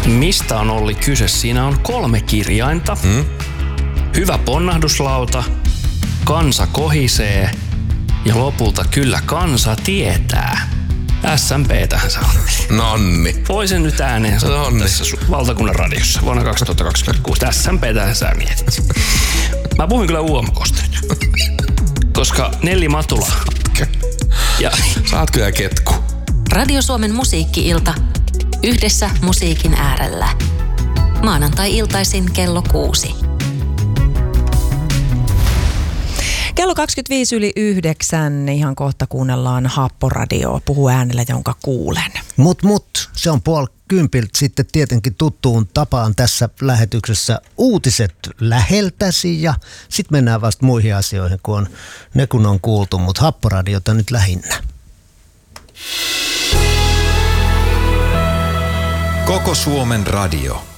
Mistä on Olli kyse? Siinä on 3 kirjainta. Hyvä ponnahduslauta, kansa kohisee ja lopulta kyllä kansa tietää. SMP:tähän se on. Nonni. Voisin nyt ääneen sanoa tässä valtakunnan radiossa vuonna 2026. SMP:tähän sä mietit. Mä puhuin kyllä UMK:sta nyt. Koska Nelli Matula. Ja Saat kyllä ketku. Radio Suomen musiikki-ilta. Yhdessä musiikin äärellä. Maanantai-iltaisin kello 6. Kello 25:09, ihan kohta kuunnellaan Happoradioa. Puhu äänellä, jonka kuulen. Se on 9:30 sitten tietenkin tuttuun tapaan tässä lähetyksessä uutiset läheltäsi ja sitten mennään vasta muihin asioihin, kun on kuultu, mutta Happoradiota nyt lähinnä. Koko Suomen radio.